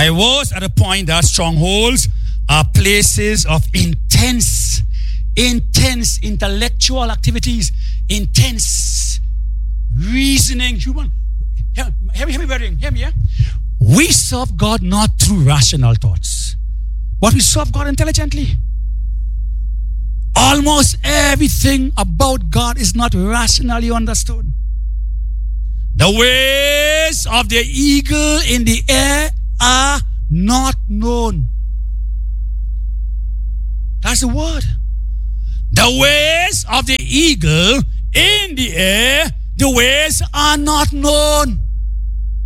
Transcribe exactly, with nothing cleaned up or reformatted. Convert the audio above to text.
I was at a point that strongholds are places of intense, intense intellectual activities, intense reasoning, human. Hear me, hear me, brethren, hear me, yeah? We serve God not through rational thoughts, but we serve God intelligently. Almost everything about God is not rationally understood. The ways of the eagle in the air are not known. That's the word. The ways of the eagle in the air, the ways are not known.